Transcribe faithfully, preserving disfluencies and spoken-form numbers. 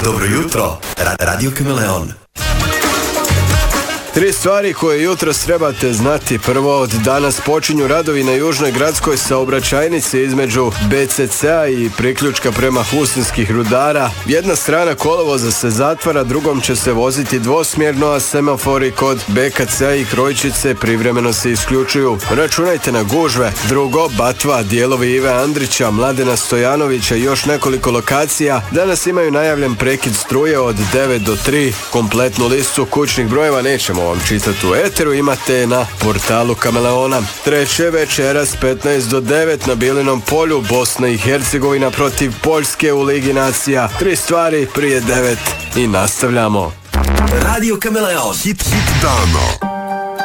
Dobro jutro, Ra- Radio Kameleon. Tri stvari koje jutros trebate znati. Prvo, od danas počinju radovi na južnoj gradskoj saobraćajnici između be ce ce-a i priključka prema Husinskih rudara. Jedna strana kolovoza se zatvara, drugom će se voziti dvosmjerno, a semafori kod be ka ce-a i Krojčice privremeno se isključuju. Računajte na gužve. Drugo, Batva, dijelovi Ive Andrića, Mladena Stojanovića i još nekoliko lokacija danas imaju najavljen prekid struje od devet do tri. Kompletnu listu kućnih brojeva nećemo vam čitati u eteru, imate na portalu Kameleona. Treće, večeras petnaest do devet na Bilinom polju, Bosna i Hercegovina protiv Poljske u Ligi nacija. Tri stvari prije devet i nastavljamo. Radio Kameleon. Hit, hit dana.